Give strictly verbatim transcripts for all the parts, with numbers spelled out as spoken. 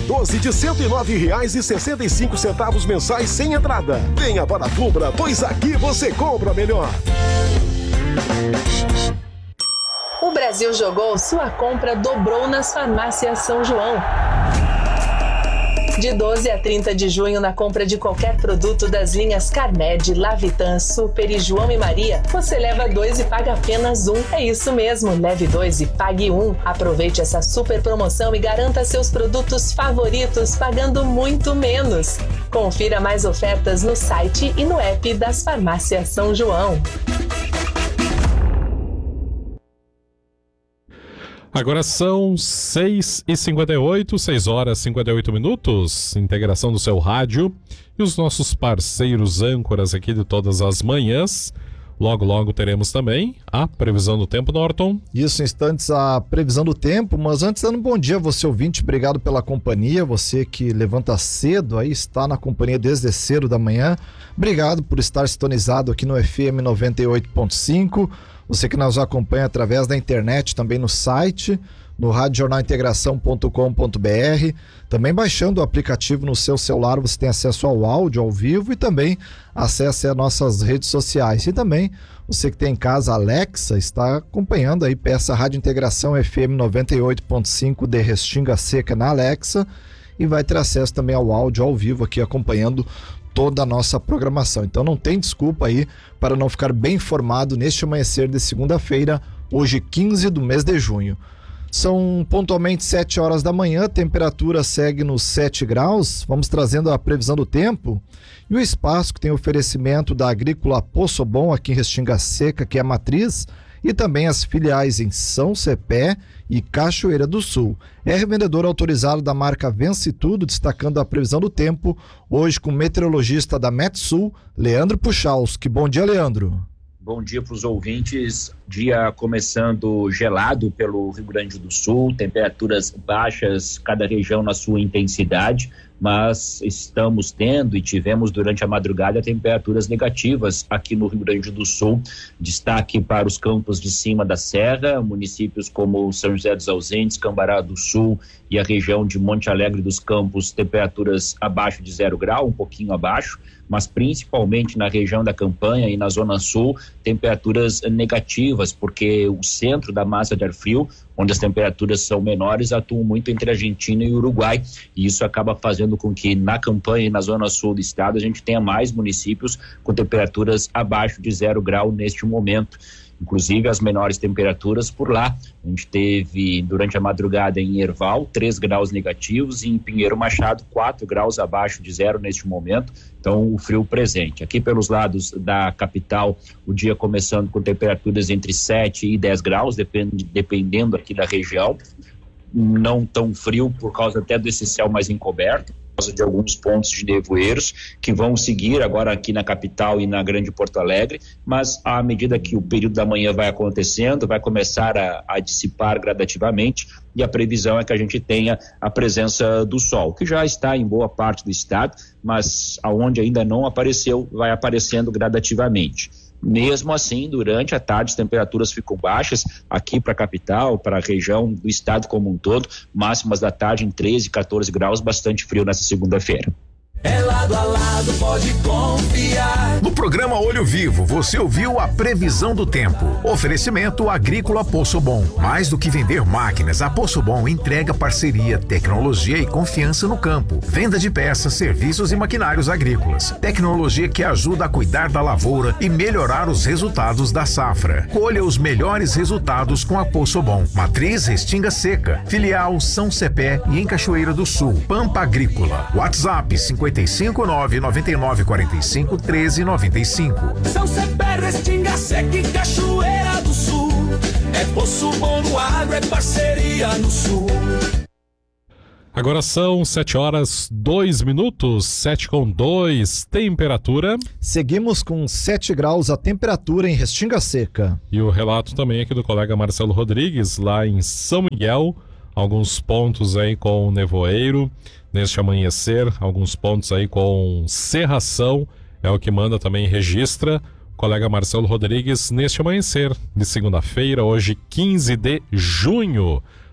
doze de cento e nove reais e sessenta e cinco centavos mensais sem entrada. Venha para a Fubra, pois aqui você compra melhor. O Brasil Jogou, sua compra dobrou nas farmácias São João. De doze a trinta de junho, na compra de qualquer produto das linhas Carmed, Lavitan, Super e João e Maria, você leva dois e paga apenas um. É isso mesmo, leve dois e pague um. Aproveite essa super promoção e garanta seus produtos favoritos pagando muito menos. Confira mais ofertas no site e no app das farmácias São João. Agora são seis e cinquenta e oito, seis horas e cinquenta e oito minutos, integração do seu rádio e os nossos parceiros âncoras aqui de todas as manhãs. Logo, logo teremos também a previsão do tempo, Norton. Isso, em instantes a previsão do tempo, mas antes dando um bom dia a você ouvinte, obrigado pela companhia, você que levanta cedo aí, está na companhia desde cedo da manhã, obrigado por estar sintonizado aqui no F M noventa e oito ponto cinco, você que nos acompanha através da internet, também no site, no rádio jornal integração ponto com ponto b r, também baixando o aplicativo no seu celular, você tem acesso ao áudio ao vivo e também acesse as nossas redes sociais. E também, você que tem em casa Alexa, está acompanhando aí, peça Rádio Integração F M noventa e oito ponto cinco de Restinga Seca na Alexa e vai ter acesso também ao áudio ao vivo aqui acompanhando toda a nossa programação. Então não tem desculpa aí para não ficar bem informado neste amanhecer de segunda-feira, hoje quinze do mês de junho. São pontualmente sete horas da manhã, a temperatura segue nos sete graus, vamos trazendo a previsão do tempo e o espaço que tem oferecimento da Agrícola Poço Bom aqui em Restinga Seca, que é a matriz, e também as filiais em São Cepé e Cachoeira do Sul. É revendedor autorizado da marca Vence Tudo, destacando a previsão do tempo, hoje com o meteorologista da Metsul, Leandro Puchalski. Bom dia, Leandro. Bom dia para os ouvintes, dia começando gelado pelo Rio Grande do Sul, temperaturas baixas, cada região na sua intensidade, mas estamos tendo e tivemos durante a madrugada temperaturas negativas aqui no Rio Grande do Sul. Destaque para os campos de cima da serra, municípios como São José dos Ausentes, Cambará do Sul e a região de Monte Alegre dos Campos, temperaturas abaixo de zero grau, um pouquinho abaixo, mas principalmente na região da Campanha e na Zona Sul, temperaturas negativas, porque o centro da massa de ar frio, onde as temperaturas são menores, atuam muito entre a Argentina e o Uruguai, e isso acaba fazendo com que na Campanha e na Zona Sul do estado a gente tenha mais municípios com temperaturas abaixo de zero grau neste momento. Inclusive as menores temperaturas por lá. A gente teve durante a madrugada em Erval três graus negativos e em Pinheiro Machado quatro graus abaixo de zero neste momento, então o frio presente. Aqui pelos lados da capital, o dia começando com temperaturas entre sete e dez graus, depend, dependendo aqui da região, não tão frio por causa até desse céu mais encoberto, por causa de alguns pontos de nevoeiros que vão seguir agora aqui na capital e na Grande Porto Alegre, mas à medida que o período da manhã vai acontecendo, vai começar a, a dissipar gradativamente e a previsão é que a gente tenha a presença do sol, que já está em boa parte do estado, mas aonde ainda não apareceu, vai aparecendo gradativamente. Mesmo assim, durante a tarde as temperaturas ficam baixas aqui para a capital, para a região do estado como um todo, máximas da tarde em treze, quatorze graus, bastante frio nessa segunda-feira. É lado a lado, pode confiar. No programa Olho Vivo, você ouviu a previsão do tempo. Oferecimento Agrícola Poço Bom. Mais do que vender máquinas, a Poço Bom entrega parceria, tecnologia e confiança no campo. Venda de peças, serviços e maquinários agrícolas. Tecnologia que ajuda a cuidar da lavoura e melhorar os resultados da safra. Colha os melhores resultados com a Poço Bom. Matriz Restinga Seca. Filial São Cepé e em Cachoeira do Sul. Pampa Agrícola. WhatsApp cinquenta e cinco nove nove nove quatro cinco treze noventa e cinco. São Cepé, Restinga Seca e Cachoeira do Sul. É Poço Bom no agro, é parceria no Sul. Agora são sete horas, dois minutos, sete com dois, temperatura. Seguimos com sete graus a temperatura em Restinga Seca. E o relato também aqui do colega Marcelo Rodrigues, lá em São Miguel, alguns pontos aí com nevoeiro neste amanhecer, alguns pontos aí com cerração, é o que manda também, registra o colega Marcelo Rodrigues neste amanhecer de segunda-feira, hoje quinze de junho.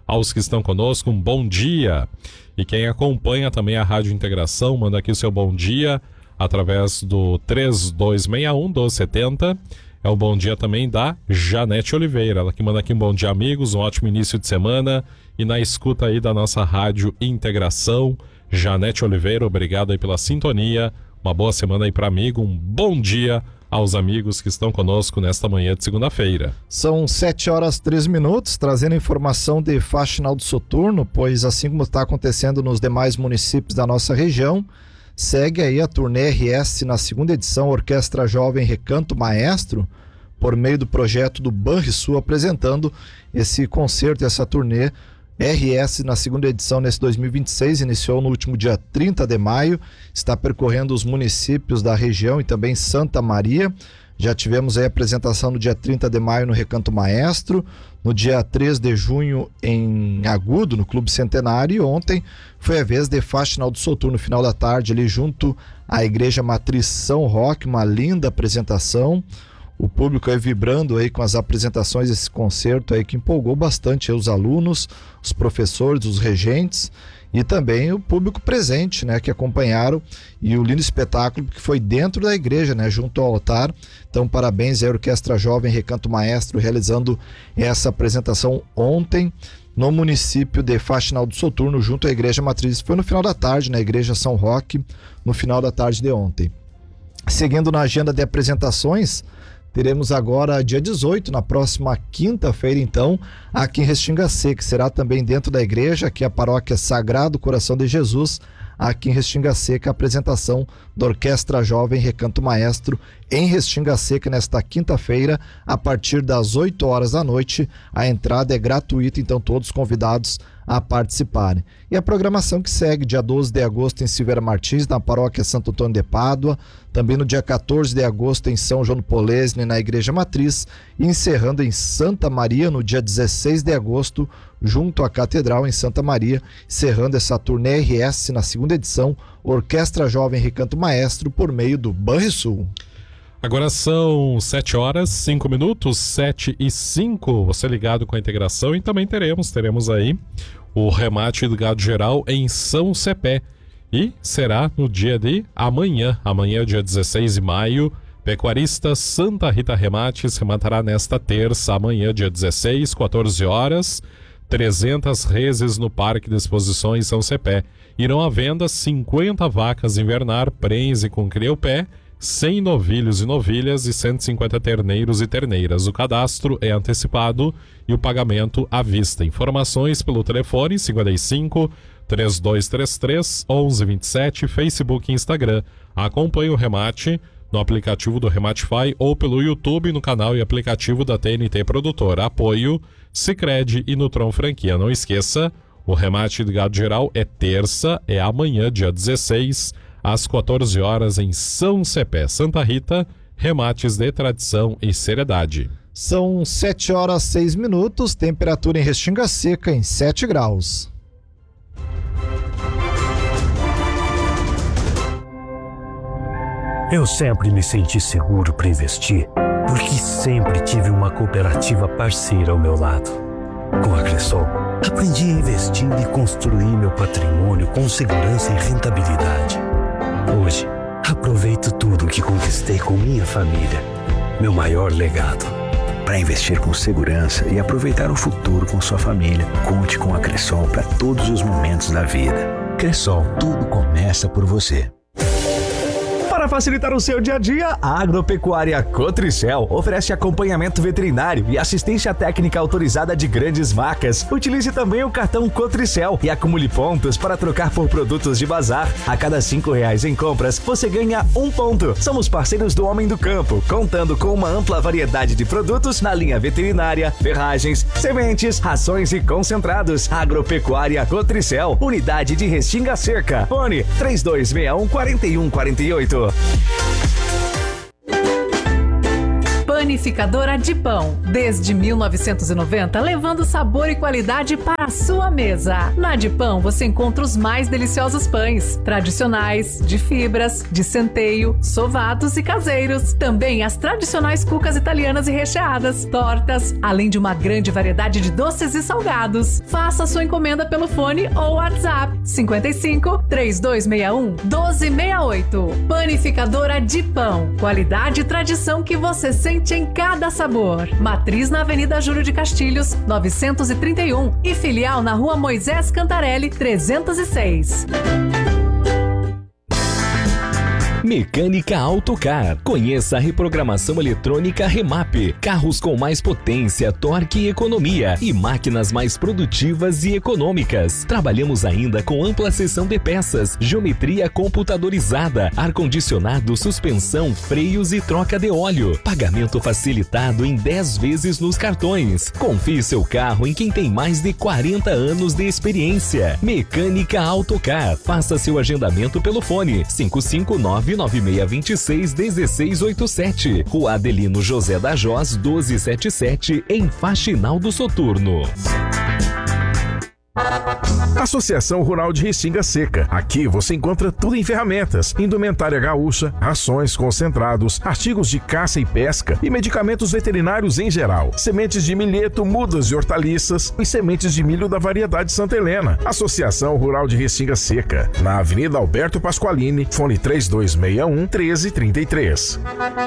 aos que estão conosco, um bom dia. E quem acompanha também a Rádio Integração, manda aqui o seu bom dia através do três dois seis um, um dois sete zero. É o bom dia também da Janete Oliveira, ela que manda aqui um bom dia, amigos, um ótimo início de semana e na escuta aí da nossa Rádio Integração. Janete Oliveira, obrigado aí pela sintonia, uma boa semana aí para amigo, um bom dia aos amigos que estão conosco nesta manhã de segunda-feira. São sete horas e treze minutos, trazendo informação de Faxinal do Soturno, pois assim como está acontecendo nos demais municípios da nossa região, segue aí a turnê R S na segunda edição Orquestra Jovem Recanto Maestro, por meio do projeto do Banrisul, apresentando esse concerto e essa turnê R S na segunda edição nesse dois mil e vinte e seis, iniciou no último dia trinta de maio, está percorrendo os municípios da região e também Santa Maria. Já tivemos aí a apresentação no dia trinta de maio no Recanto Maestro, no dia três de junho em Agudo, no Clube Centenário, e ontem foi a vez de Faxinal do Soturno, no final da tarde, ali junto à Igreja Matriz São Roque, uma linda apresentação. O público aí vibrando aí com as apresentações desse concerto aí que empolgou bastante aí os alunos, os professores, os regentes e também o público presente, né, que acompanharam, e o lindo espetáculo que foi dentro da igreja, né, junto ao altar. Então parabéns à Orquestra Jovem Recanto Maestro realizando essa apresentação ontem no município de Faxinal do Soturno, junto à Igreja Matriz. Foi no final da tarde, na Igreja São Roque, no final da tarde de ontem. Seguindo na agenda de apresentações, teremos agora dia dezoito, na próxima quinta-feira, então, aqui em Restinga Seca, que será também dentro da igreja, aqui a paróquia Sagrado Coração de Jesus, aqui em Restinga Seca, a apresentação da Orquestra Jovem Recanto Maestro em Restinga Seca nesta quinta-feira, a partir das oito horas da noite. A entrada é gratuita, então todos convidados a participarem. E a programação que segue, dia doze de agosto em Silveira Martins, na paróquia Santo Antônio de Pádua, também no dia quatorze de agosto em São João do Polesne, na Igreja Matriz, e encerrando em Santa Maria no dia dezesseis de agosto, junto à Catedral em Santa Maria, encerrando essa turnê R S na segunda edição, Orquestra Jovem Recanto Maestro, por meio do Banrisul. Agora são sete horas, cinco minutos, sete e cinco, você ligado com a integração, e também teremos, teremos aí o remate do gado geral em São Cepé, e será no dia de amanhã, amanhã dia dezesseis de maio, Pecuarista Santa Rita Remates rematará nesta terça, amanhã dia dezesseis, quatorze horas, trezentas reses no Parque de Exposições São Cepé. Irão à venda cinquenta vacas invernar, prense com criopé, cem novilhos e novilhas e cento e cinquenta terneiros e terneiras. O cadastro é antecipado e o pagamento à vista. Informações pelo telefone cinquenta e cinco, trinta e dois trinta e três, onze vinte e sete, Facebook e Instagram. Acompanhe o remate no aplicativo do Rematify ou pelo YouTube no canal e aplicativo da T N T Produtora. Apoio Sicredi e Nutron Franquia. Não esqueça, o remate do gado geral é terça, é amanhã, dia dezesseis, às quatorze horas em São Cepé, Santa Rita, remates de tradição e seriedade. São sete horas e seis minutos, temperatura em Restinga Seca em sete graus. Eu sempre me senti seguro para investir, porque sempre tive uma cooperativa parceira ao meu lado. Com a Cressol, aprendi a investir e construir meu patrimônio com segurança e rentabilidade. Hoje, aproveito tudo que conquistei com minha família, meu maior legado. Para investir com segurança e aproveitar o futuro com sua família, conte com a Cressol para todos os momentos da vida. Cressol, tudo começa por você. Para facilitar o seu dia a dia, a Agropecuária Cotricel oferece acompanhamento veterinário e assistência técnica autorizada de grandes marcas. Utilize também o cartão Cotricel e acumule pontos para trocar por produtos de bazar. A cada cinco reais em compras, você ganha um ponto. Somos parceiros do Homem do Campo, contando com uma ampla variedade de produtos na linha veterinária, ferragens, sementes, rações e concentrados. Agropecuária Cotricel, unidade de Restinga Seca. Fone três dois seis um, quatro um quatro oito. Panificadora de Pão, desde mil novecentos e noventa, levando sabor e qualidade para à sua mesa. Na De Pão você encontra os mais deliciosos pães, tradicionais, de fibras, de centeio, sovados e caseiros. Também as tradicionais cucas italianas e recheadas, tortas, além de uma grande variedade de doces e salgados. Faça sua encomenda pelo fone ou WhatsApp cinquenta e cinco, três dois seis um, um dois seis oito. Panificadora De Pão. Qualidade e tradição que você sente em cada sabor. Matriz na Avenida Júlio de Castilhos, novecentos e trinta e um e filial na Rua Moisés Cantarelli, trezentos e seis. Mecânica Autocar. Conheça a reprogramação eletrônica Remap. Carros com mais potência, torque e economia e máquinas mais produtivas e econômicas. Trabalhamos ainda com ampla seção de peças, geometria computadorizada, ar-condicionado, suspensão, freios e troca de óleo. Pagamento facilitado em dez vezes nos cartões. Confie seu carro em quem tem mais de quarenta anos de experiência. Mecânica Autocar. Faça seu agendamento pelo fone cinco cinco nove nove seis dois seis um seis oito sete. Rua Adelino José da Jós, doze setenta e sete, em Faxinal do Soturno. Associação Rural de Restinga Seca. Aqui você encontra tudo em ferramentas, indumentária gaúcha, rações, concentrados, artigos de caça e pesca e medicamentos veterinários em geral. Sementes de milheto, mudas e hortaliças e sementes de milho da variedade Santa Helena. Associação Rural de Restinga Seca. Na Avenida Alberto Pasqualini, fone três dois seis um, treze trinta e três.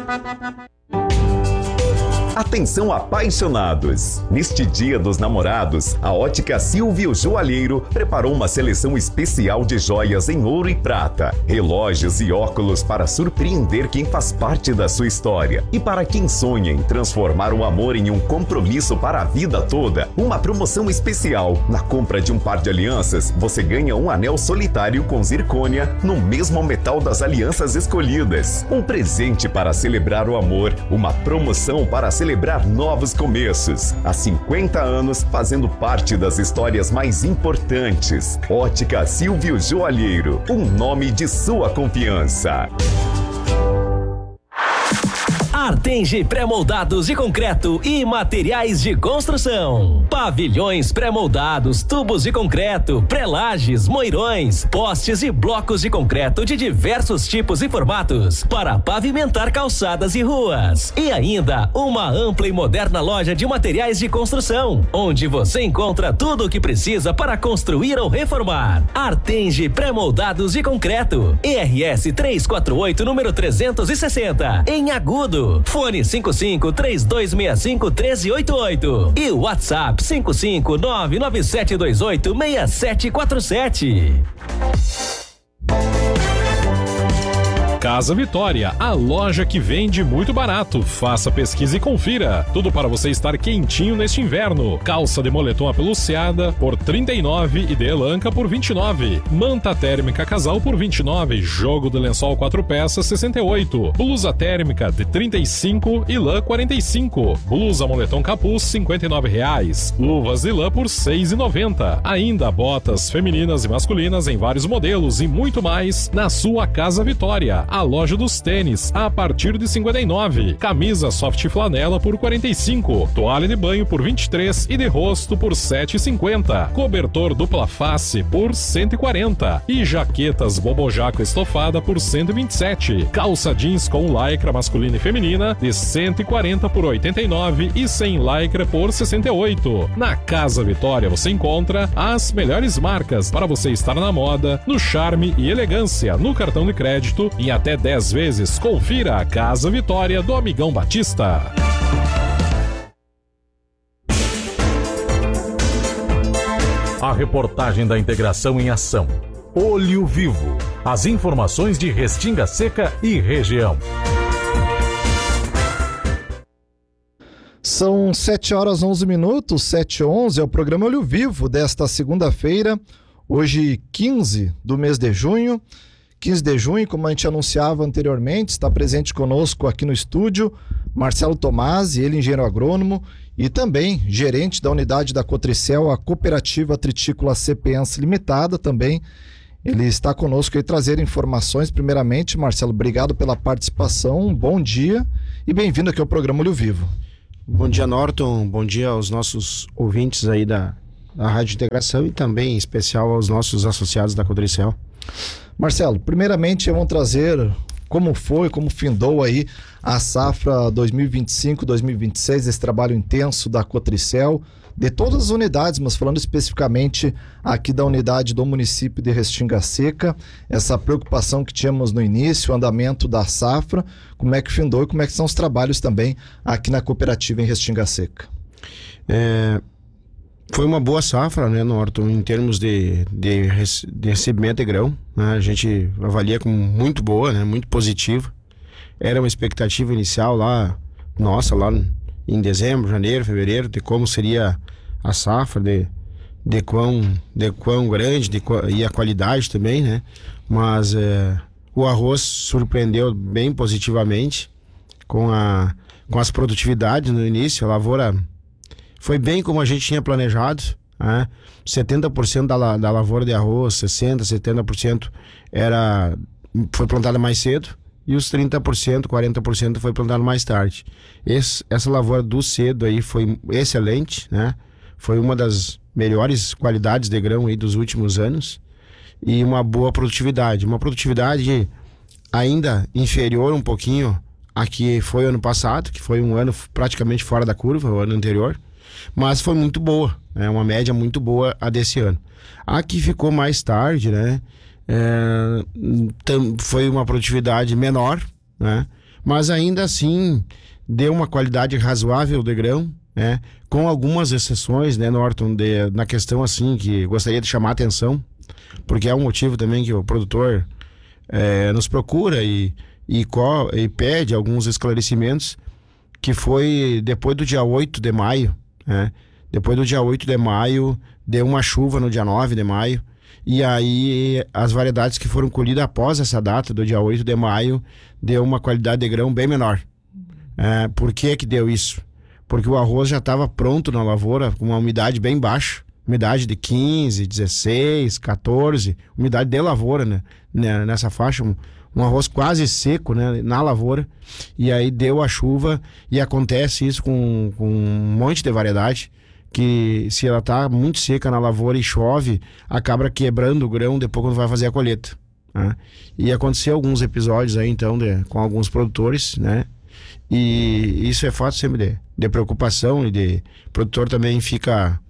Atenção apaixonados! Neste Dia dos Namorados, a Ótica Silvio Joalheiro preparou uma seleção especial de joias em ouro e prata, relógios e óculos para surpreender quem faz parte da sua história. E para quem sonha em transformar o amor em um compromisso para a vida toda, uma promoção especial. Na compra de um par de alianças, você ganha um anel solitário com zircônia no mesmo metal das alianças escolhidas. Um presente para celebrar o amor, uma promoção para celebrar celebrar novos começos. Há cinquenta anos, fazendo parte das histórias mais importantes. Ótica Silvio Joalheiro, um nome de sua confiança. Artenge pré-moldados de concreto e materiais de construção. Pavilhões pré-moldados, tubos de concreto, pré-lajes, moirões, postes e blocos de concreto de diversos tipos e formatos para pavimentar calçadas e ruas. E ainda uma ampla e moderna loja de materiais de construção, onde você encontra tudo o que precisa para construir ou reformar. Artenge pré-moldados de concreto. E R S trezentos e quarenta e oito, número trezentos e sessenta, em Agudo. Fone cinco cinco, três dois seis cinco, um três oito oito e o WhatsApp cinco cinco nove nove sete dois oito seis sete quatro sete. Casa Vitória, a loja que vende muito barato. Faça pesquisa e confira. Tudo para você estar quentinho neste inverno. Calça de moletom apeluciada por trinta e nove e de elanca por vinte e nove. Manta térmica casal por vinte e nove. Jogo de lençol quatro peças sessenta e oito. Blusa térmica de trinta e cinco e lã quarenta e cinco. Blusa moletom capuz cinquenta e nove reais. Luvas de lã por seis e noventa. Ainda botas femininas e masculinas em vários modelos e muito mais na sua Casa Vitória. A loja dos tênis a partir de cinquenta e nove. Camisa soft flanela por quarenta e cinco. Toalha de banho por vinte e três e de rosto por sete e cinquenta. Cobertor dupla face por cento e quarenta. E jaquetas bobojaco estofada por cento e vinte e sete. Calça jeans com lycra masculina e feminina de cento e quarenta por oitenta e nove e sem lycra por sessenta e oito. Na Casa Vitória você encontra as melhores marcas para você estar na moda, no charme e elegância, no cartão de crédito em até dez vezes. Confira a Casa Vitória do Amigão Batista. A reportagem da integração em ação. Olho Vivo. As informações de Restinga Seca e região. São sete horas onze minutos, sete e onze, é o programa Olho Vivo desta segunda-feira, hoje quinze do mês de junho. quinze de junho, como a gente anunciava anteriormente, está presente conosco aqui no estúdio Marcelo Tomasi, ele engenheiro agrônomo e também gerente da unidade da Cotricel, a Cooperativa Tritícola Cepense Limitada também. Ele está conosco aí trazer informações. Primeiramente, Marcelo, obrigado pela participação, bom dia e bem-vindo aqui ao programa Olho Vivo. Bom dia, Norton, bom dia aos nossos ouvintes aí da, à Rádio Integração e também em especial aos nossos associados da Cotricel. Marcelo, primeiramente vamos trazer como foi, como findou aí a safra dois mil e vinte e cinco, dois mil e vinte e seis, esse trabalho intenso da Cotricel, de todas as unidades, mas falando especificamente aqui da unidade do município de Restinga Seca, essa preocupação que tínhamos no início, o andamento da safra, como é que findou e como é que são os trabalhos também aqui na cooperativa em Restinga Seca. É, foi uma boa safra, né, Norton, em termos de, de, de recebimento de grão, né, a gente avalia como muito boa, né, muito positiva. Era uma expectativa inicial lá, nossa, lá em dezembro, janeiro, fevereiro, de como seria a safra, de, de, quão, de quão grande de, e a qualidade também, né? Mas é, o arroz surpreendeu bem positivamente com, a, com as produtividades no início. A lavoura foi bem como a gente tinha planejado, né? setenta por cento da, da lavoura de arroz, sessenta por cento, setenta por cento era, foi plantada mais cedo. E os trinta por cento, quarenta por cento foi plantado mais tarde. Esse, essa lavoura do cedo aí foi excelente, né? Foi uma das melhores qualidades de grão aí dos últimos anos. E uma boa produtividade. Uma produtividade ainda inferior um pouquinho a que foi ano passado, que foi um ano praticamente fora da curva, o ano anterior. Mas foi muito boa, né? Uma média muito boa a desse ano. A que ficou mais tarde, né? É, tam, foi uma produtividade menor, né? Mas ainda assim deu uma qualidade razoável de grão, né? Com algumas exceções, né, Norton, de, na questão assim que gostaria de chamar a atenção, porque é um motivo também que o produtor é, nos procura e, e, co, e pede alguns esclarecimentos, que foi depois do dia oito de maio, né? Depois do dia oito de maio deu uma chuva no dia nove de maio. E aí as variedades que foram colhidas após essa data, do dia oito de maio, deu uma qualidade de grão bem menor. É, por que que deu isso? Porque o arroz já estava pronto na lavoura, com uma umidade bem baixa, umidade de quinze, dezesseis, quatorze, umidade de lavoura, né? Nessa faixa, um, um arroz quase seco, né? Na lavoura. E aí deu a chuva e acontece isso com, com um monte de variedade, que se ela tá muito seca na lavoura e chove, acaba quebrando o grão depois quando vai fazer a colheita, né? E aconteceu alguns episódios aí então de, com alguns produtores, né? E isso é fato sempre de, de preocupação, e de o produtor também fica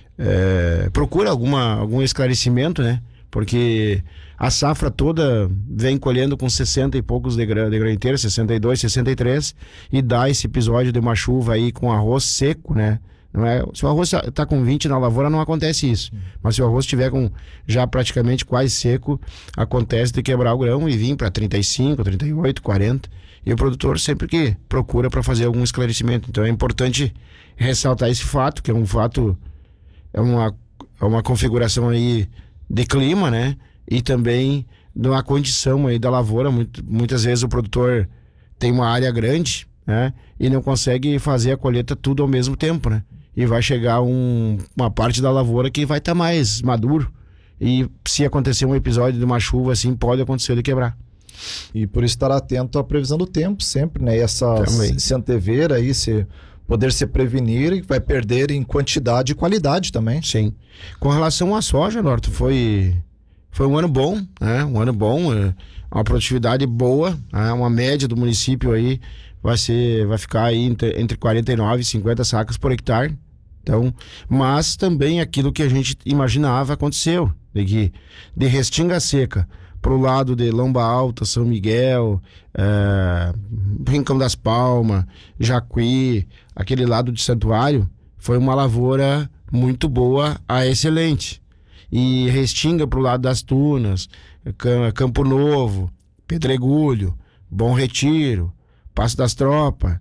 é, procura alguma, algum esclarecimento, né? Porque a safra toda vem colhendo com sessenta e poucos de grão, de grão inteiro, sessenta e dois, sessenta e três, e dá esse episódio de uma chuva aí com arroz seco, né? Não é, se o arroz está com vinte na lavoura, não acontece isso. Mas se o arroz estiver com já praticamente quase seco, acontece de quebrar o grão e vir para trinta e cinco, trinta e oito, quarenta. E o produtor sempre que procura para fazer algum esclarecimento. Então é importante ressaltar esse fato, que é um fato, é uma, é uma configuração aí de clima, né? E também de uma condição aí da lavoura. Muito, muitas vezes o produtor tem uma área grande, né? E não consegue fazer a colheita tudo ao mesmo tempo, né? E vai chegar um, uma parte da lavoura que vai estar tá mais maduro. E se acontecer um episódio de uma chuva assim, pode acontecer de quebrar. E por isso estar atento à previsão do tempo sempre, né? E essa se, se antever aí, se poder se prevenir, e vai perder em quantidade e qualidade também. Sim. Com relação à soja, Norton, foi, foi um ano bom, né? Um ano bom, uma produtividade boa, né? Uma média do município aí vai ser, vai ficar aí entre, entre quarenta e nove e cinquenta sacas por hectare. Então, mas também aquilo que a gente imaginava aconteceu, de que de Restinga Seca para o lado de Lomba Alta, São Miguel, é, Rincão das Palmas, Jacuí, aquele lado de Santuário, foi uma lavoura muito boa a excelente. E Restinga para o lado das Tunas, Campo Novo, Pedregulho, Bom Retiro, Passo das Tropas,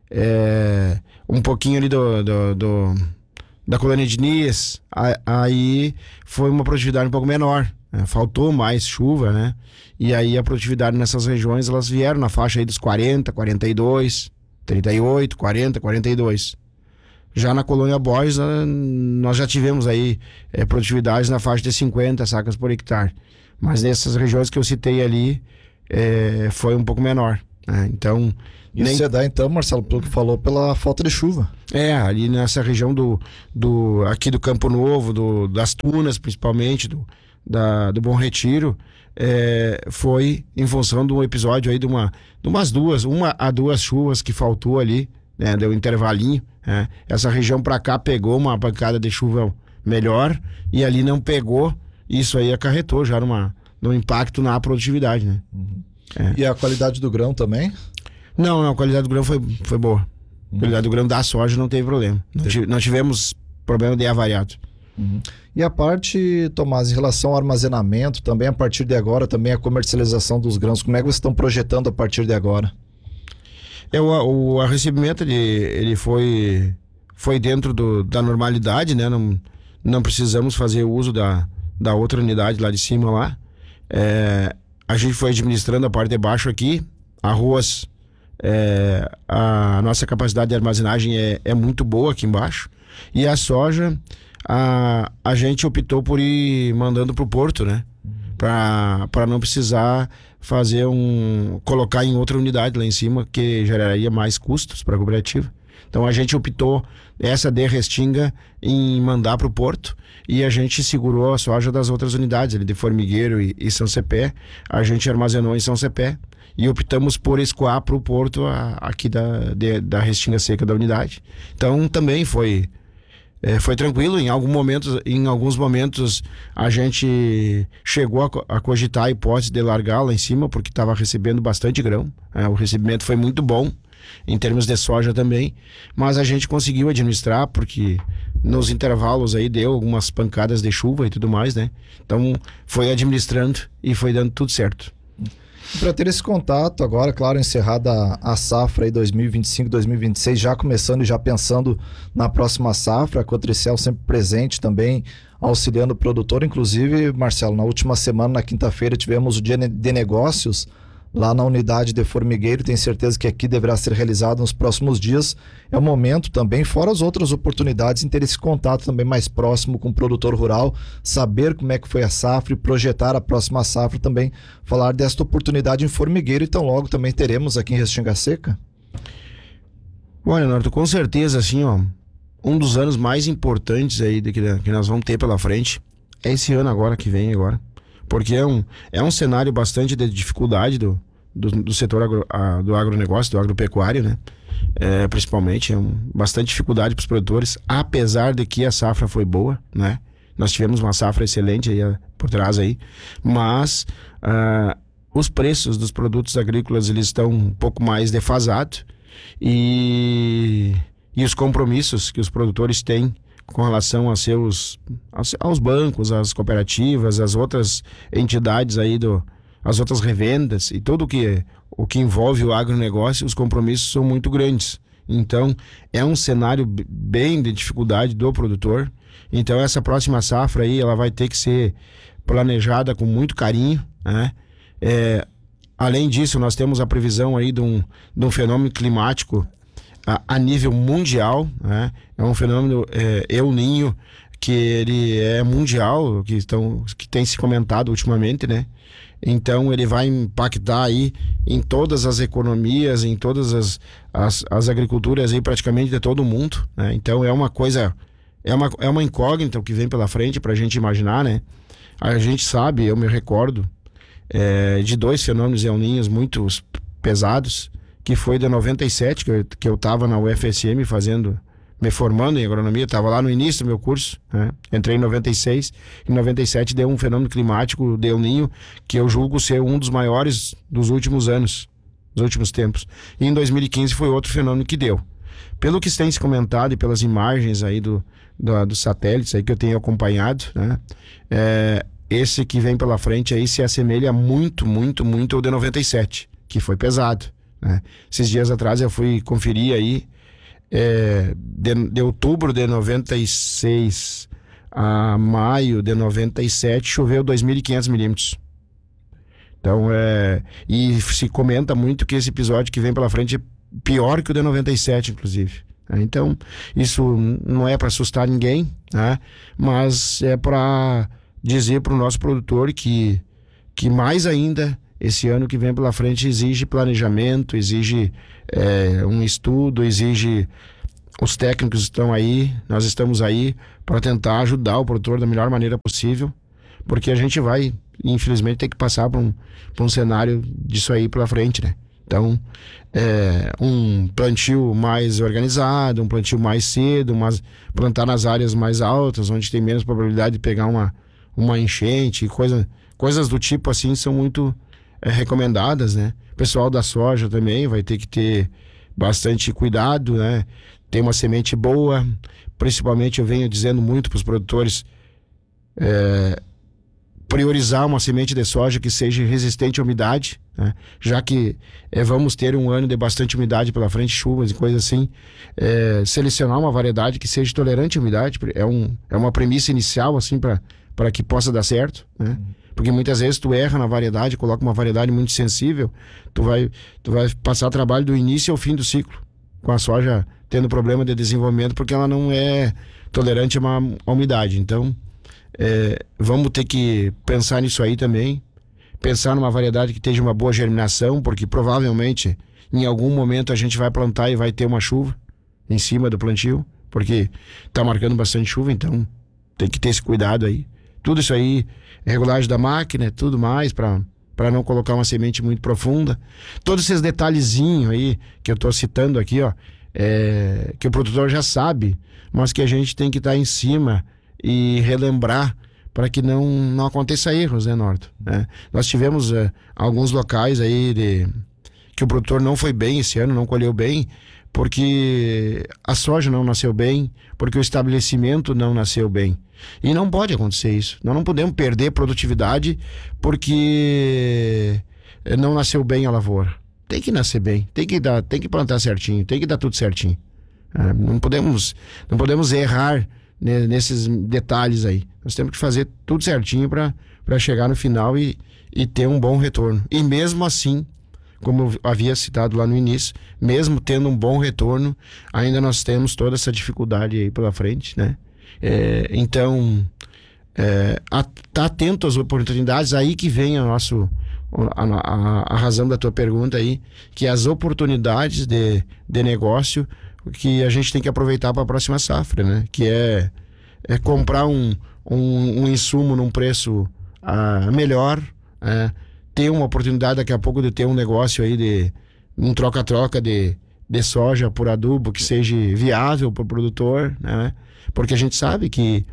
é, um pouquinho ali do, do, do da colônia de Nis, aí foi uma produtividade um pouco menor, né? Faltou mais chuva, né? E aí a produtividade nessas regiões, elas vieram na faixa aí dos quarenta, quarenta e dois, trinta e oito, quarenta, quarenta e dois. Já na colônia Borges, nós já tivemos aí é, produtividades na faixa de cinquenta sacas por hectare, mas nessas regiões que eu citei ali, é, foi um pouco menor. Né? Então... Isso nem... se dá então, Marcelo, pelo que falou, pela falta de chuva. É, ali nessa região do, do aqui do Campo Novo, do, das Tunas principalmente, do, da, do Bom Retiro, é, foi em função de um episódio aí de, uma, de umas duas, uma a duas chuvas que faltou ali, né, deu um intervalinho. Né? Essa região para cá pegou uma pancada de chuva melhor e ali não pegou, isso aí acarretou já numa, num impacto na produtividade, né? Uhum. É. E a qualidade do grão também? Não, não, a qualidade do grão foi, foi boa. A qualidade do grão da soja não teve problema. Não, tive, não tivemos problema de avariado. Uhum. E a parte, Tomás, em relação ao armazenamento, também a partir de agora, também a comercialização dos grãos, como é que vocês estão projetando a partir de agora? É, o, o recebimento ele, ele foi, foi dentro do, da normalidade, né? Não, não precisamos fazer uso da, da outra unidade lá de cima lá. É, a gente foi administrando a parte de baixo aqui, arroz. É, a nossa capacidade de armazenagem é, é muito boa aqui embaixo. E a soja, a, a gente optou por ir mandando para o porto, né? Para não precisar fazer um... colocar em outra unidade lá em cima, que geraria mais custos para a cooperativa. Então a gente optou essa de Restinga em mandar para o porto e a gente segurou a soja das outras unidades, ali de Formigueiro e, e São Cepé. A gente armazenou em São Cepé. E optamos por escoar para o porto a, aqui da, de, da Restinga Seca da unidade. Então também foi, é, foi tranquilo. Em, algum momento, em alguns momentos a gente chegou a, a cogitar a hipótese de largar lá em cima, porque estava recebendo bastante grão. É, o recebimento foi muito bom, em termos de soja também. Mas a gente conseguiu administrar, porque nos intervalos aí deu algumas pancadas de chuva e tudo mais, né? Então foi administrando e foi dando tudo certo. Para ter esse contato agora, claro, encerrada a, a safra aí dois mil e vinte e cinco, dois mil e vinte e seis, já começando e já pensando na próxima safra, a Cotricel sempre presente também, auxiliando o produtor. Inclusive, Marcelo, na última semana, na quinta-feira, tivemos o dia de negócios lá na unidade de Formigueiro. Tenho certeza que aqui deverá ser realizado nos próximos dias. É o momento também, fora as outras oportunidades, em ter esse contato também mais próximo com o produtor rural, saber como é que foi a safra e projetar a próxima safra também, falar desta oportunidade em Formigueiro. Então logo também teremos aqui em Restinga Seca. Olha, Norton, com certeza, assim, ó, um dos anos mais importantes aí de que, que nós vamos ter pela frente é esse ano agora, que vem agora. Porque é um, é um cenário bastante de dificuldade do, do, do setor agro, a, do agronegócio, do agropecuário, né? É, principalmente, é um, bastante dificuldade para os produtores, apesar de que a safra foi boa, né? Nós tivemos uma safra excelente aí por trás aí, mas uh, os preços dos produtos agrícolas, eles estão um pouco mais defasados e, e os compromissos que os produtores têm com relação a seus, aos bancos, às cooperativas, às outras entidades aí, do, as outras revendas e tudo que, o que envolve o agronegócio, os compromissos são muito grandes. Então, é um cenário bem de dificuldade do produtor. Então, essa próxima safra aí, ela vai ter que ser planejada com muito carinho, né? É, além disso, nós temos a previsão aí de um, de um fenômeno climático A, a nível mundial, né? É um fenômeno é, El Niño, que ele é mundial, que, estão, que tem se comentado ultimamente, né? Então ele vai impactar aí em todas as economias, em todas as, as, as agriculturas aí praticamente de todo o mundo, né? Então é uma coisa, é uma, é uma incógnita o que vem pela frente pra gente imaginar, né? A gente sabe, eu me recordo é, de dois fenômenos El Niños muito pesados, que foi de noventa e sete, que eu, que eu tava na U F S M fazendo, me formando em agronomia, tava lá no início do meu curso, né? Entrei em noventa e seis, em noventa e sete deu um fenômeno climático de El Niño, que eu julgo ser um dos maiores dos últimos anos, dos últimos tempos. E em dois mil e quinze foi outro fenômeno que deu. Pelo que tem se comentado e pelas imagens aí do, do, dos satélites aí que eu tenho acompanhado, né? É, esse que vem pela frente aí se assemelha muito, muito, muito ao de noventa e sete, que foi pesado. Né? Esses dias atrás eu fui conferir aí, é, de, de outubro de noventa e seis a maio de noventa e sete, choveu dois mil e quinhentos milímetros. Então, é, e se comenta muito que esse episódio que vem pela frente é pior que o de noventa e sete, inclusive. Né? Então, isso não é para assustar ninguém, né? Mas é para dizer para o nosso produtor que, que mais ainda esse ano que vem pela frente exige planejamento, exige é, um estudo, exige... Os técnicos estão aí, nós estamos aí para tentar ajudar o produtor da melhor maneira possível, porque a gente vai, infelizmente, ter que passar por um, por um cenário disso aí pela frente, né? Então, é, um plantio mais organizado, um plantio mais cedo, mas plantar nas áreas mais altas, onde tem menos probabilidade de pegar uma, uma enchente, coisa, coisas do tipo assim são muito é, recomendadas, né? O pessoal da soja também vai ter que ter bastante cuidado, né? Tem uma semente boa, principalmente eu venho dizendo muito para os produtores é, priorizar uma semente de soja que seja resistente à umidade, né? Já que é, vamos ter um ano de bastante umidade pela frente, chuvas e coisas assim, é, selecionar uma variedade que seja tolerante à umidade é, um, é uma premissa inicial assim para que possa dar certo, né? Porque muitas vezes tu erra na variedade, coloca uma variedade muito sensível, tu vai, tu vai passar trabalho do início ao fim do ciclo, com a soja tendo problema de desenvolvimento porque ela não é tolerante a, uma, a umidade. Então, é, vamos ter que pensar nisso aí também, pensar numa variedade que tenha uma boa germinação, porque provavelmente em algum momento a gente vai plantar e vai ter uma chuva em cima do plantio, porque está marcando bastante chuva, então tem que ter esse cuidado aí. Tudo isso aí, regulagem da máquina, tudo mais, para para não colocar uma semente muito profunda. Todos esses detalhezinhos aí que eu estou citando aqui, ó, é, que o produtor já sabe, mas que a gente tem que estar tá em cima e relembrar para que não, não aconteça erros, né, Norton? É, nós tivemos é, alguns locais aí de, que o produtor não foi bem esse ano, não colheu bem, porque a soja não nasceu bem, porque o estabelecimento não nasceu bem. E não pode acontecer isso. Nós não podemos perder produtividade porque não nasceu bem a lavoura. Tem que nascer bem, tem que dar, tem que plantar certinho, tem que dar tudo certinho. É, não podemos, não podemos errar né, nesses detalhes aí. Nós temos que fazer tudo certinho para para chegar no final e, e ter um bom retorno. E mesmo assim, como eu havia citado lá no início, mesmo tendo um bom retorno, ainda nós temos toda essa dificuldade aí pela frente, né? É, então, é, a, tá atento às oportunidades, aí que vem a, nosso, a, a, a razão da tua pergunta aí, que as oportunidades de, de negócio que a gente tem que aproveitar para a próxima safra, né? Que é, é comprar um, um, um insumo num preço ah, melhor, é, ter uma oportunidade daqui a pouco de ter um negócio aí de um troca-troca de, de soja por adubo que seja viável para o produtor, né? Porque a gente sabe que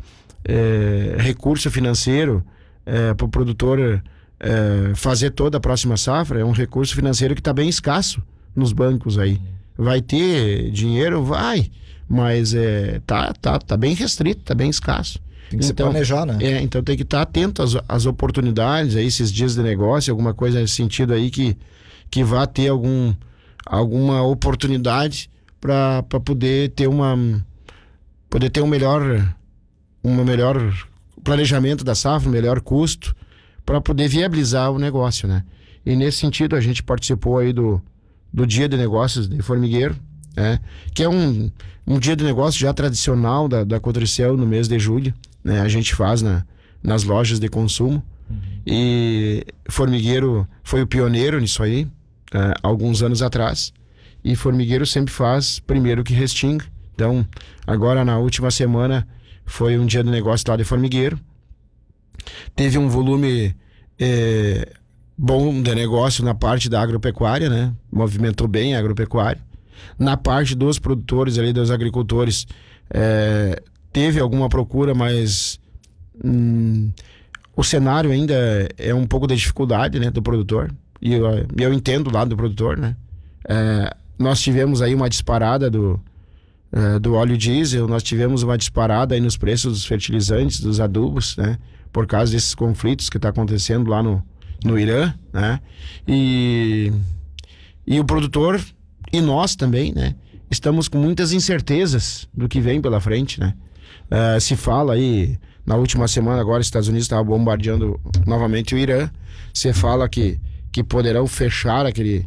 é, recurso financeiro é, para o produtor é, fazer toda a próxima safra é um recurso financeiro que está bem escasso nos bancos aí. Vai ter dinheiro? Vai, mas é, tá, tá, tá bem restrito, tá bem escasso. Tem que então, se planejar, né? É, então tem que estar atento às, às oportunidades, aí, esses dias de negócio, alguma coisa nesse sentido aí que, que vá ter algum, alguma oportunidade para poder ter uma poder ter um melhor um melhor planejamento da safra, um melhor custo para poder viabilizar o negócio, né? E nesse sentido a gente participou aí do, do Dia de Negócios de Formigueiro, né? Que é um, um dia de negócio já tradicional da, da Cotricel no mês de julho, né? A gente faz na, nas lojas de consumo. Uhum. E Formigueiro foi o pioneiro nisso aí, é, alguns anos atrás, e Formigueiro sempre faz primeiro que Restinga. Então, agora na última semana foi um dia de negócio lá de Formigueiro. Teve um volume é, bom de negócio na parte da agropecuária, né? Movimentou bem a agropecuária. Na parte dos produtores ali, dos agricultores, é, teve alguma procura, mas hum, o cenário ainda é um pouco de dificuldade, né, do produtor. E eu, eu entendo o lado do produtor, né? É, nós tivemos aí uma disparada do Uh, do óleo diesel, nós tivemos uma disparada aí nos preços dos fertilizantes, dos adubos, né? Por causa desses conflitos que está acontecendo lá no, no Irã, né? E, e o produtor e nós também, né? Estamos com muitas incertezas do que vem pela frente, né? Uh, se fala aí, na última semana agora, os Estados Unidos estavam bombardeando novamente o Irã. Se fala que, que poderão fechar aquele,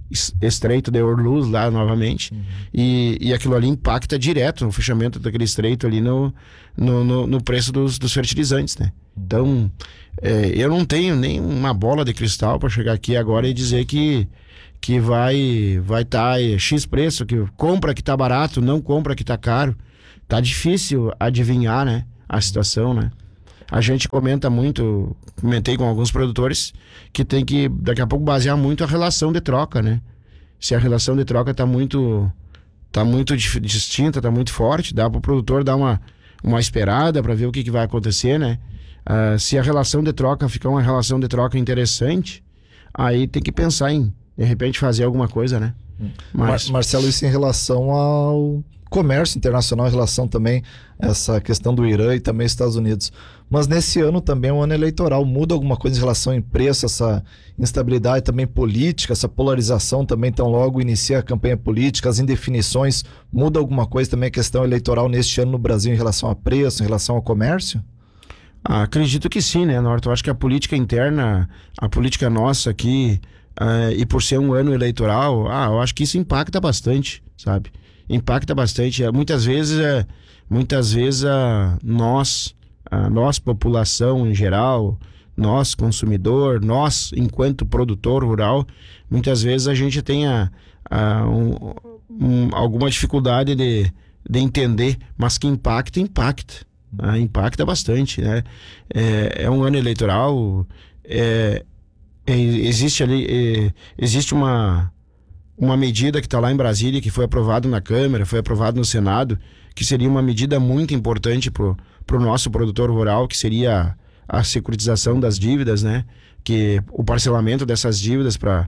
estreito de Orluz lá novamente, uhum. e, e aquilo ali impacta direto no fechamento daquele estreito ali no, no, no, no preço dos, dos fertilizantes, né? Uhum. Então, é, eu não tenho nem uma bola de cristal para chegar aqui agora e dizer que que vai vai estar tá X preço, que compra que tá barato, não compra que tá caro. Tá difícil adivinhar, né, a situação, né? A gente comenta muito, comentei com alguns produtores, que tem que, daqui a pouco, basear muito a relação de troca, né? Se a relação de troca tá muito, tá muito distinta, tá muito forte, dá pro produtor dar uma, uma esperada para ver o que, que vai acontecer, né? Uh, se a relação de troca ficar uma relação de troca interessante, aí tem que pensar em, de repente, fazer alguma coisa, né? Mas... Mar- Marcelo, isso em relação ao comércio internacional, em relação também a essa questão do Irã e também Estados Unidos. Mas nesse ano também é um ano eleitoral. Muda alguma coisa em relação ao preço, essa instabilidade também política, essa polarização também, tão logo inicia a campanha política, as indefinições, muda alguma coisa também a questão eleitoral neste ano no Brasil em relação a preço, em relação ao comércio? Ah, acredito que sim, né, Norton? Eu acho que a política interna, a política nossa aqui, uh, e por ser um ano eleitoral, ah, eu acho que isso impacta bastante, sabe? Impacta bastante. Muitas vezes, é, muitas vezes a nós, a nossa população em geral, nós consumidor, nós enquanto produtor rural, muitas vezes a gente tem a, a, um, um, alguma dificuldade de, de entender, mas que impacta, impacta. Ah, impacta bastante, né? É, é um ano eleitoral, é, é, existe ali, é, existe uma, uma medida que está lá em Brasília, que foi aprovada na Câmara, foi aprovada no Senado, que seria uma medida muito importante pro, pro nosso produtor rural, que seria a, a securitização das dívidas, né? Que o parcelamento dessas dívidas para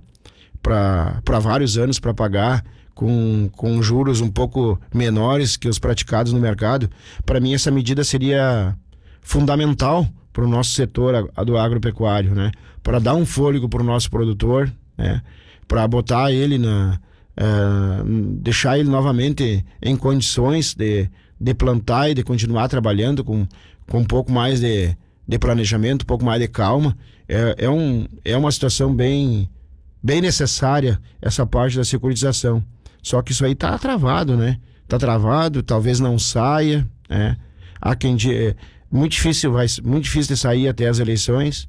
para vários anos para pagar com, com juros um pouco menores que os praticados no mercado. Para mim essa medida seria fundamental para o nosso setor a, do agropecuário, né? Para dar um fôlego para o nosso produtor, né? Para botar ele na uh, deixar ele novamente em condições de, de plantar e de continuar trabalhando com, com um pouco mais de, de planejamento, um pouco mais de calma. É, é, um, é uma situação bem bem necessária essa parte da securitização. Só que isso aí tá travado, né? Tá travado, talvez não saia, né? Há quem diga, muito difícil, vai, muito difícil de sair até as eleições.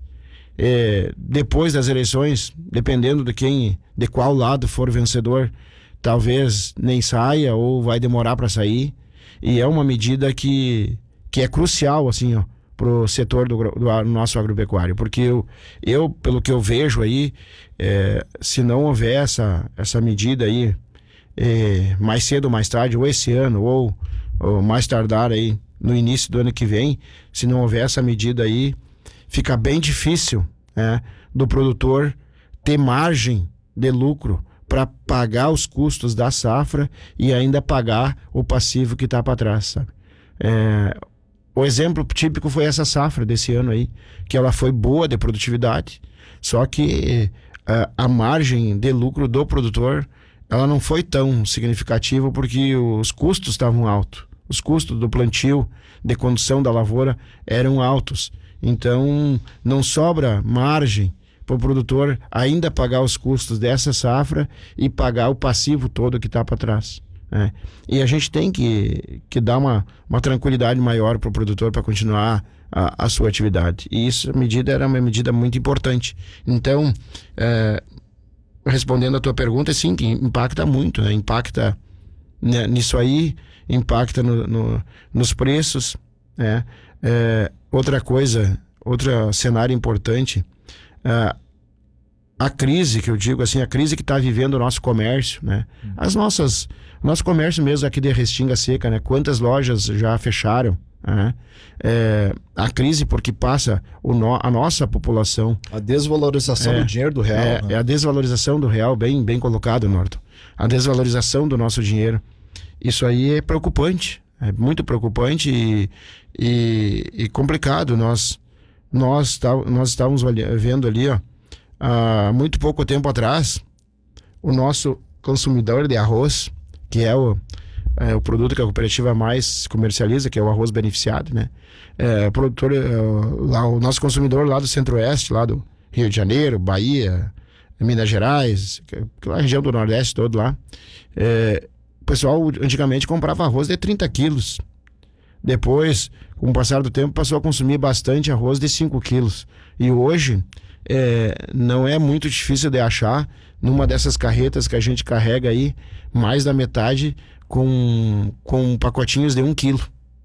É, depois das eleições, dependendo de quem, de qual lado for vencedor, talvez nem saia ou vai demorar para sair. E é uma medida que, que é crucial, assim, ó, pro setor do, do nosso agropecuário, porque eu, eu, pelo que eu vejo aí, é, se não houver essa, essa medida aí, é, mais cedo ou mais tarde, ou esse ano, ou, ou mais tardar aí, no início do ano que vem, se não houver essa medida aí, fica bem difícil, né, do produtor ter margem de lucro para pagar os custos da safra e ainda pagar o passivo que está para trás, sabe? É, o exemplo típico foi essa safra desse ano aí, que ela foi boa de produtividade, só que a, a margem de lucro do produtor, ela não foi tão significativa porque os custos estavam altos. Os custos do plantio, de condução da lavoura eram altos. Então, não sobra margem para o produtor ainda pagar os custos dessa safra e pagar o passivo todo que está para trás. É. E a gente tem que, que dar uma, uma tranquilidade maior para o produtor para continuar a, a sua atividade. E isso, a medida era uma medida muito importante. Então, é, respondendo a tua pergunta, sim, que impacta muito, né? Impacta, né, nisso aí, impacta no, no, nos preços. Né? É, outra coisa, outro cenário importante, é, a crise, que eu digo assim, a crise que está vivendo o nosso comércio, né? As nossas, nosso comércio mesmo aqui de Restinga Seca, né? Quantas lojas já fecharam, né? É, a crise porque passa o no, a nossa população. A desvalorização é, do dinheiro do real. É, né? é a desvalorização do real, bem, bem colocado, Norton. A desvalorização do nosso dinheiro. Isso aí é preocupante, é muito preocupante e, e, e complicado. Nós, nós, tá, nós estávamos vendo ali, ó, há muito pouco tempo atrás, o nosso consumidor de arroz, que é o, é o produto que a cooperativa mais comercializa, que é o arroz beneficiado, né? É, o produtor, é, lá, o nosso consumidor lá do Centro-Oeste, lá do Rio de Janeiro, Bahia, Minas Gerais, a região do Nordeste todo lá, é, o pessoal antigamente comprava arroz de trinta quilos. Depois, com o passar do tempo, passou a consumir bastante arroz de cinco quilos. E hoje, é, não é muito difícil de achar, numa dessas carretas que a gente carrega aí, mais da metade com, com pacotinhos de um quilo.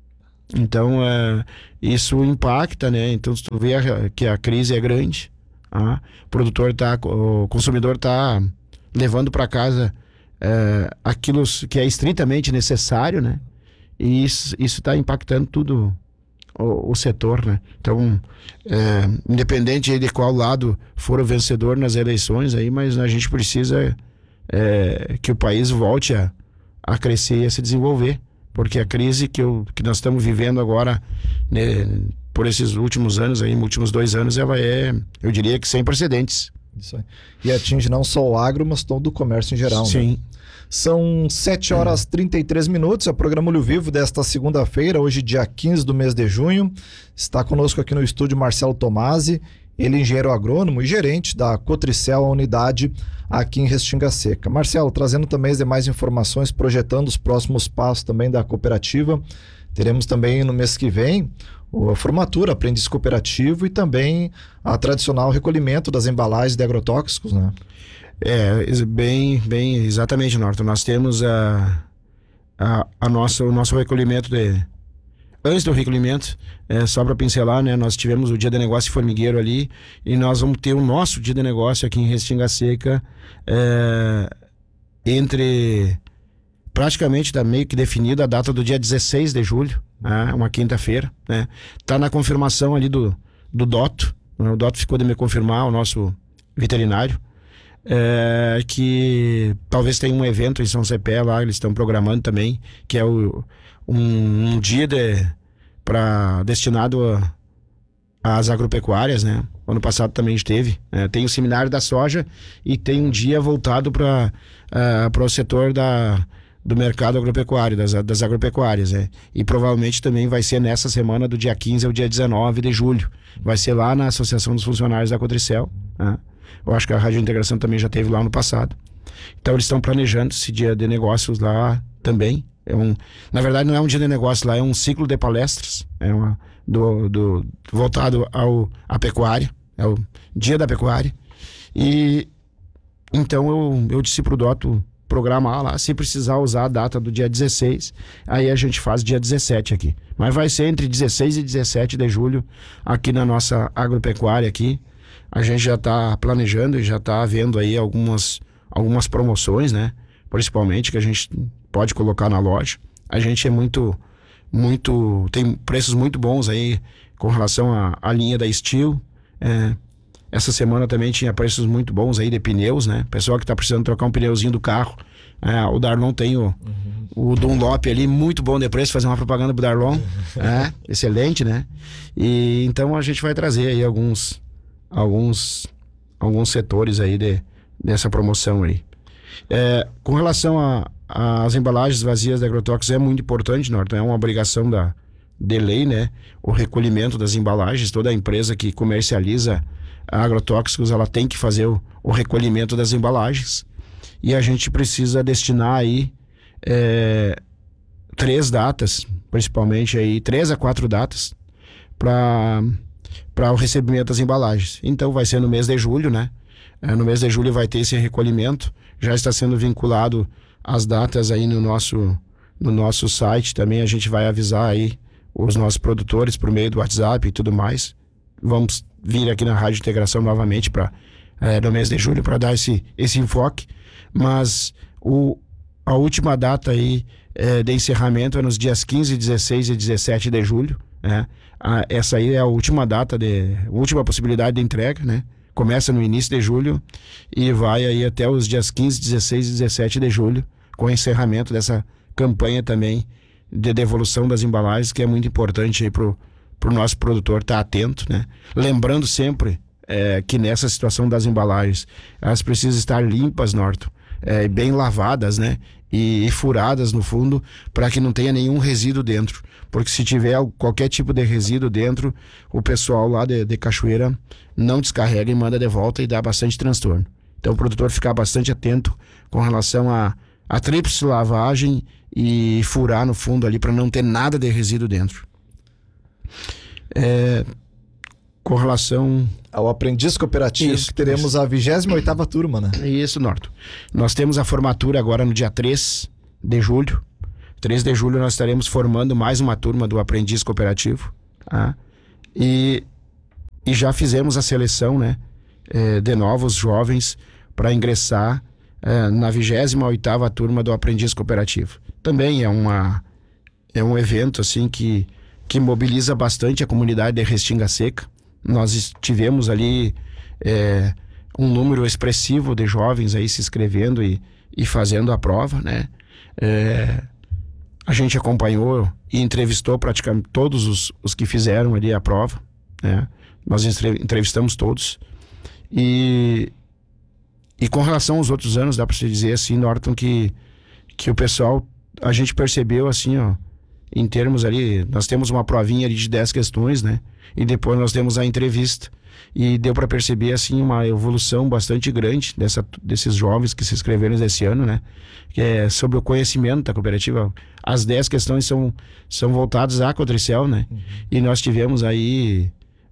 Então, é, isso impacta, né? Então, se tu vê a, que a crise é grande, ah, o produtor tá, o consumidor está levando para casa é, aquilo que é estritamente necessário, né? E isso está impactando tudo o, o setor, né? Então, é, independente de qual lado for o vencedor nas eleições aí, mas a gente precisa é, que o país volte a, a crescer e a se desenvolver, porque a crise que, eu, que nós estamos vivendo agora, né, por esses últimos anos aí, últimos dois anos, ela é, eu diria que sem precedentes. Isso aí. E atinge não só o agro, mas todo o comércio em geral. Sim. Né? São sete horas e trinta e três minutos, é o programa Olho Vivo desta segunda-feira, hoje dia quinze do mês de junho. Está conosco aqui no estúdio Marcelo Tomasi, ele é engenheiro agrônomo e gerente da Cotricel, a unidade aqui em Restinga Seca. Marcelo, trazendo também as demais informações, projetando os próximos passos também da cooperativa. Teremos também no mês que vem a formatura, aprendiz cooperativo e também a tradicional recolhimento das embalagens de agrotóxicos, né? É, bem, bem, exatamente, Norton. Nós temos a, a, a nossa, o nosso recolhimento de... Antes do recolhimento, é, só para pincelar, né? Nós tivemos o dia de negócio formigueiro ali e nós vamos ter o nosso dia de negócio aqui em Restinga Seca é, entre... Praticamente está meio que definida a data do dia dezesseis de julho, né? Uma quinta-feira, né? Tá na confirmação ali do, do Doto, o Doto ficou de me confirmar, o nosso veterinário, é, que talvez tenha um evento em São Cepé lá, eles estão programando também, que é o, um, um dia de, pra, destinado às agropecuárias, né? Ano passado também esteve, é, tem o seminário da soja e tem um dia voltado para uh, para o setor da do mercado agropecuário, das, das agropecuárias, né? E provavelmente também vai ser nessa semana do dia quinze ao dia dezenove de julho. Vai ser lá na Associação dos Funcionários da Cotricel, né? Eu acho que a Rádio Integração também já teve lá no passado. Então eles estão planejando esse dia de negócios lá também. É um, na verdade não é um dia de negócios lá, é um ciclo de palestras, é uma, do, do, voltado ao, à pecuária, é o dia da pecuária. E então eu, eu disse pro Doto programar lá, se precisar usar a data do dia dezesseis, aí a gente faz dia dezessete aqui. Mas vai ser entre dezesseis e dezessete de julho aqui na nossa agropecuária aqui. A gente já está planejando e já está vendo aí algumas, algumas promoções, né? Principalmente que a gente pode colocar na loja. A gente é muito, muito, tem preços muito bons aí com relação à, à linha da Steel. É, essa semana também tinha preços muito bons aí de pneus, né? Pessoal que está precisando trocar um pneuzinho do carro. É, o Darlon tem o, uhum. o Dunlop ali, muito bom de preço, fazer uma propaganda pro Darlon. Uhum. É, excelente, né? E então a gente vai trazer aí alguns, alguns, alguns setores aí de, dessa promoção aí. É, com relação às embalagens vazias de agrotóxicos, é muito importante, Norton, é uma obrigação da, de lei, né? O recolhimento das embalagens, toda empresa que comercializa agrotóxicos, ela tem que fazer o, o recolhimento das embalagens. E a gente precisa destinar aí é, três datas, principalmente aí, três a quatro datas para para o recebimento das embalagens. Então vai ser no mês de julho, né? É, no mês de julho vai ter esse recolhimento, já está sendo vinculado as datas aí no nosso, no nosso site, também a gente vai avisar aí os nossos produtores por meio do WhatsApp e tudo mais. Vamos vir aqui na Rádio Integração novamente para é, no mês de julho para dar esse, esse enfoque, mas o, a última data aí é, de encerramento é nos dias quinze, dezesseis e dezessete de julho, né? A, essa aí é a última data, de, a última possibilidade de entrega, né? Começa no início de julho e vai aí até os dias quinze, dezesseis e dezessete de julho, com o encerramento dessa campanha também de devolução das embalagens, que é muito importante aí pro para o nosso produtor estar atento, né? Lembrando sempre é, que nessa situação das embalagens, elas precisam estar limpas, Norton, é, bem lavadas, né? E, e furadas no fundo, para que não tenha nenhum resíduo dentro. Porque se tiver qualquer tipo de resíduo dentro, o pessoal lá de, de Cachoeira não descarrega e manda de volta e dá bastante transtorno. Então o produtor ficar bastante atento com relação a, a tríplice lavagem e furar no fundo ali para não ter nada de resíduo dentro. É, com relação ao aprendiz cooperativo, isso, que teremos isso. a vigésima oitava turma, né? Isso, Norton. Nós temos a formatura agora no dia três de julho. três de julho nós estaremos formando mais uma turma do aprendiz cooperativo. Tá? E, e já fizemos a seleção, né, é, de novos jovens para ingressar é, na vigésima oitava turma do aprendiz cooperativo. Também é, uma, é um evento assim que, que mobiliza bastante a comunidade de Restinga Seca. Nós tivemos ali é, um número expressivo de jovens aí se inscrevendo e, e fazendo a prova, né? É, a gente acompanhou e entrevistou praticamente todos os, os que fizeram ali a prova, né? Nós entrevistamos todos. E, e com relação aos outros anos, dá para se dizer assim, Norton, que, que o pessoal, a gente percebeu assim, ó, em termos ali, nós temos uma provinha ali de dez questões, né? E depois nós temos a entrevista. E deu para perceber, assim, uma evolução bastante grande dessa, desses jovens que se inscreveram esse ano, né? Que é sobre o conhecimento da cooperativa. As dez questões são, são voltadas à Cotricel, né? Uhum. E nós tivemos aí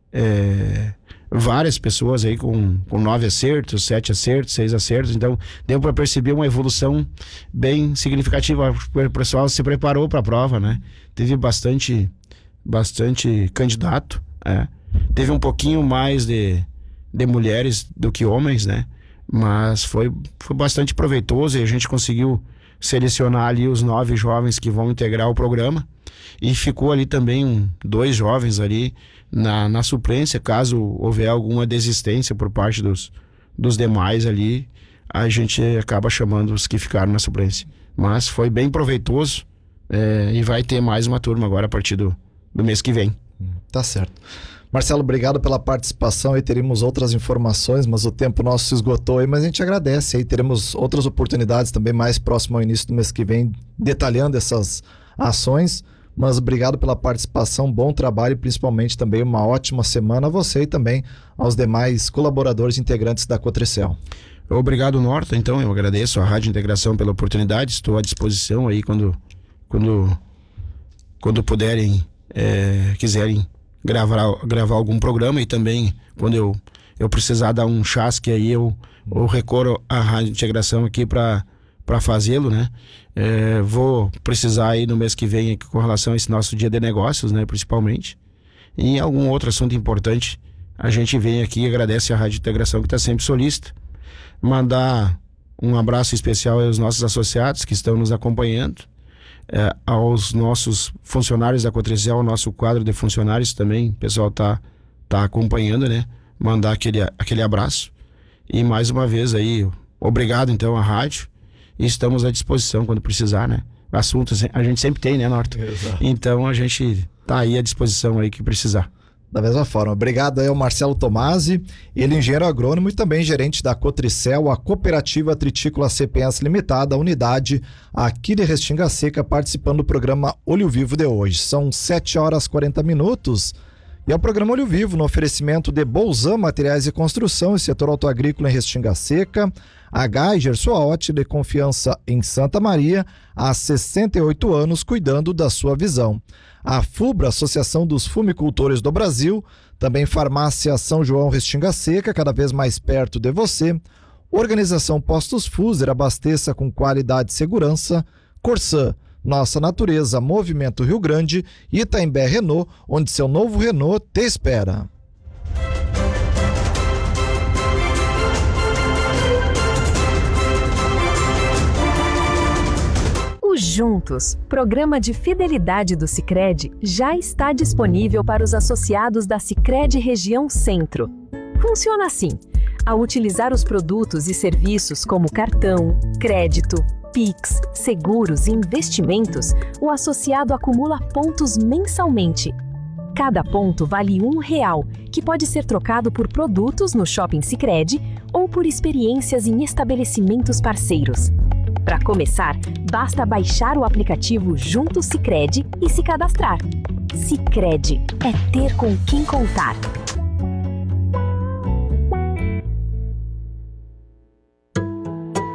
é, várias pessoas aí com, com nove acertos, sete acertos, seis acertos. Então, deu para perceber uma evolução bem significativa. O pessoal se preparou para a prova, né? Teve bastante, bastante candidato, é. Teve um pouquinho mais de, de mulheres do que homens, né? Mas foi, foi bastante proveitoso e a gente conseguiu selecionar ali os nove jovens que vão integrar o programa. E ficou ali também um, dois jovens ali na, na suplência, caso houver alguma desistência por parte dos, dos demais ali, a gente acaba chamando os que ficaram na suplência. Mas foi bem proveitoso é, e vai ter mais uma turma agora a partir do, do mês que vem. Tá certo. Marcelo, obrigado pela participação. E teríamos outras informações, mas o tempo nosso se esgotou aí, mas a gente agradece. Aí teremos outras oportunidades também mais próximo ao início do mês que vem, detalhando essas ações. Mas obrigado pela participação, bom trabalho e principalmente também uma ótima semana a você e também aos demais colaboradores integrantes da Cotricel. Obrigado, Norton. Então, eu agradeço a Rádio Integração pela oportunidade. Estou à disposição aí quando, quando, quando puderem, é, quiserem gravar, gravar algum programa, e também quando eu, eu precisar dar um chasque aí, eu, eu recorro à Rádio Integração aqui para para fazê-lo, né? É, vou precisar aí no mês que vem aqui, com relação a esse nosso dia de negócios, né? Principalmente. E algum outro assunto importante, a gente vem aqui e agradece a Rádio Integração que está sempre solícita. Mandar um abraço especial aos nossos associados que estão nos acompanhando, é, aos nossos funcionários da Cotricel, ao nosso quadro de funcionários também, o pessoal tá, tá acompanhando, né? Mandar aquele, aquele abraço. E mais uma vez aí, obrigado então à rádio, e estamos à disposição quando precisar, né? Assuntos a gente sempre tem, né, Norton? Exato. Então a gente tá aí à disposição aí que precisar. Da mesma forma, obrigado aí ao Marcelo Tomasi, ele é engenheiro agrônomo e também gerente da Cotricel, a Cooperativa Tritícola C P S Limitada, a unidade aqui de Restinga Seca, participando do programa Olho Vivo de hoje. São sete horas e quarenta minutos e é o programa Olho Vivo no oferecimento de Bolzan Materiais de Construção e Setor Autoagrícola em Restinga Seca, a Geiger, sua ótica de confiança em Santa Maria, há sessenta e oito anos cuidando da sua visão. A FUBRA, Associação dos Fumicultores do Brasil, também Farmácia São João Restinga Seca, cada vez mais perto de você. Organização Postos Fuser, abasteça com qualidade e segurança. Corsã, Nossa Natureza, Movimento Rio Grande e Itaimbé Renault, onde seu novo Renault te espera. Juntos, programa de fidelidade do Sicredi já está disponível para os associados da Sicredi Região Centro. Funciona assim: ao utilizar os produtos e serviços como cartão, crédito, Pix, seguros e investimentos, o associado acumula pontos mensalmente. Cada ponto vale um real, que pode ser trocado por produtos no Shopping Sicredi ou por experiências em estabelecimentos parceiros. Para começar, basta baixar o aplicativo Junto Sicredi e se cadastrar. Sicredi é ter com quem contar.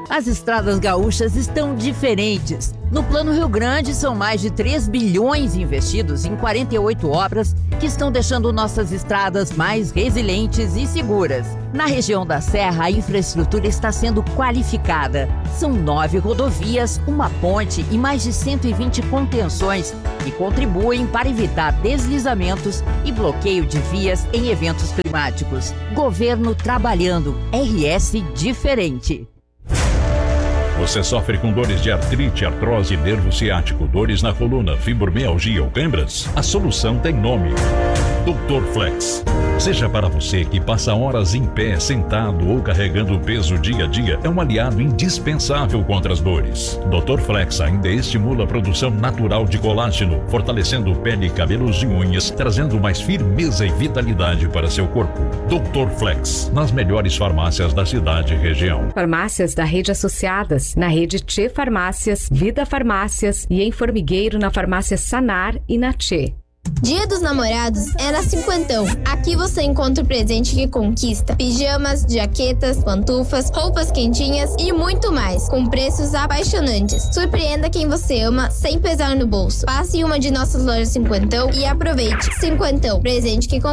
As estradas gaúchas estão diferentes. No Plano Rio Grande, são mais de três bilhões investidos em quarenta e oito obras que estão deixando nossas estradas mais resilientes e seguras. Na região da Serra, a infraestrutura está sendo qualificada. São nove rodovias, uma ponte e mais de cento e vinte contenções que contribuem para evitar deslizamentos e bloqueio de vias em eventos climáticos. Governo trabalhando. R S diferente. Você sofre com dores de artrite, artrose, nervo ciático, dores na coluna, fibromialgia ou câimbras? A solução tem nome: doutor Flex. Seja para você que passa horas em pé, sentado ou carregando peso dia a dia, é um aliado indispensável contra as dores. doutor Flex ainda estimula a produção natural de colágeno, fortalecendo pele, cabelos e unhas, trazendo mais firmeza e vitalidade para seu corpo. doutor Flex, nas melhores farmácias da cidade e região. Farmácias da rede associadas, na rede Tchê Farmácias, Vida Farmácias e em Formigueiro na farmácia Sanar e na Tchê. Dia dos Namorados é na Cinquentão. Aqui você encontra o presente que conquista: pijamas, jaquetas, pantufas, roupas quentinhas e muito mais, com preços apaixonantes. Surpreenda quem você ama sem pesar no bolso. Passe em uma de nossas lojas Cinquentão e aproveite. Cinquentão, presente que conquista.